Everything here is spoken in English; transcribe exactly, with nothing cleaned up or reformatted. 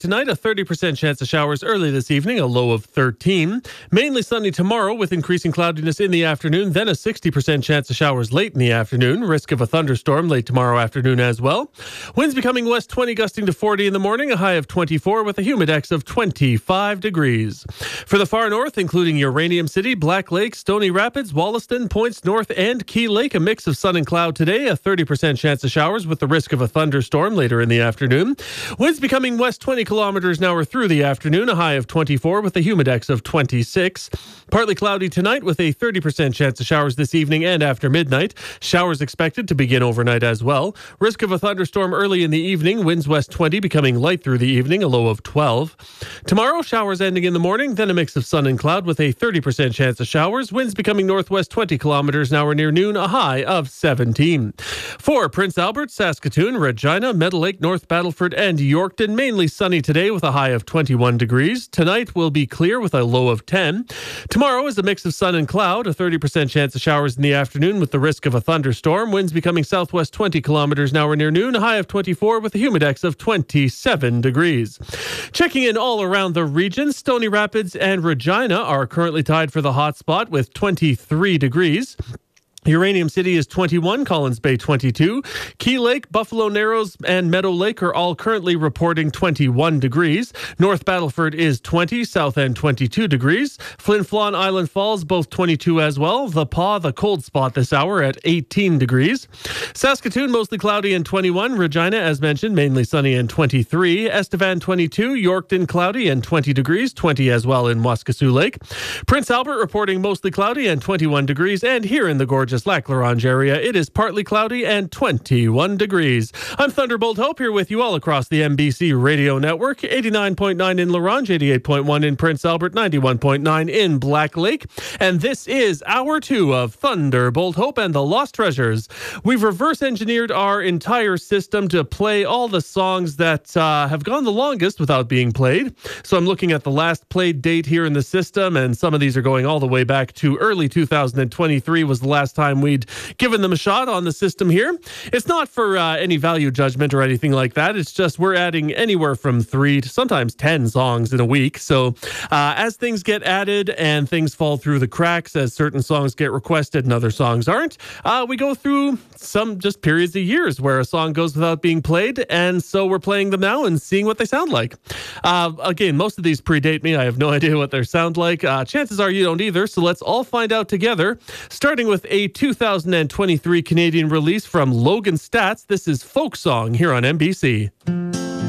Tonight, a thirty percent chance of showers early this evening, a low of thirteen. Mainly sunny tomorrow with increasing cloudiness in the afternoon, then a sixty percent chance of showers late in the afternoon. Risk of a thunderstorm late tomorrow afternoon as well. Winds becoming west twenty, gusting to forty in the morning, a high of twenty-four with a humidex of twenty-five degrees. For the far north, including Uranium City, Black Lake, Stony Rapids, Wollaston, Points North, and Key Lake, a mix of sun and cloud today, a thirty percent chance of showers with the risk of a thunderstorm later in the afternoon. Winds becoming west twenty kilometers an hour through the afternoon, a high of twenty-four with a humidex of twenty-six. Partly cloudy tonight with a thirty percent chance of showers this evening and after midnight. Showers expected to begin overnight as well. Risk of a thunderstorm early in the evening, winds west twenty, becoming light through the evening, a low of twelve. Tomorrow, showers ending in the morning, then a mix of sun and cloud with a thirty percent chance of showers. Winds becoming northwest twenty kilometers an hour near noon, a high of seventeen. For Prince Albert, Saskatoon, Regina, Meadow Lake, North Battleford, and Yorkton, mainly sunny today with a high of twenty-one degrees. Tonight will be clear with a low of ten. Tomorrow is a mix of sun and cloud, a thirty percent chance of showers in the afternoon with the risk of a thunderstorm. Winds becoming southwest twenty kilometers an hour near noon, a high of twenty-four with a humidex of twenty-seven degrees. Checking in all around the region, Stony Rapids and Regina are currently tied for the hot spot with twenty-three degrees. Uranium City is twenty-one, Collins Bay twenty-two. Key Lake, Buffalo Narrows, and Meadow Lake are all currently reporting twenty-one degrees. North Battleford is twenty, South End twenty-two degrees. Flin Flon, Island Falls, both twenty-two as well. The Paw, the cold spot this hour at eighteen degrees. Saskatoon, mostly cloudy and twenty-one. Regina, as mentioned, mainly sunny and twenty-three. Estevan twenty-two. Yorkton, cloudy and twenty degrees, twenty as well in Waskesiu Lake. Prince Albert reporting mostly cloudy and twenty-one degrees. And here in the gorgeous Lac La Ronge area, it is partly cloudy and twenty-one degrees. I'm Thunderbolt Hope here with you all across the M B C radio network. eighty-nine point nine in La Ronge, eighty-eight point one in Prince Albert, ninety-one point nine in Black Lake. And this is hour two of Thunderbolt Hope and the Lost Treasures. We've reverse engineered our entire system to play all the songs that uh, have gone the longest without being played. So I'm looking at the last played date here in the system, and some of these are going all the way back to early two thousand twenty-three was the last time we'd given them a shot on the system here. It's not for uh, any value judgment or anything like that. It's just we're adding anywhere from three to sometimes ten songs in a week. So uh, as things get added and things fall through the cracks, as certain songs get requested and other songs aren't, uh, we go through some just periods of years where a song goes without being played. And so we're playing them now and seeing what they sound like. Uh, again, most of these predate me. I have no idea what they sound like. Uh, chances are you don't either. So let's all find out together, starting with a two thousand twenty-three Canadian release from Logan Stats. This is Folk Song here on M B C.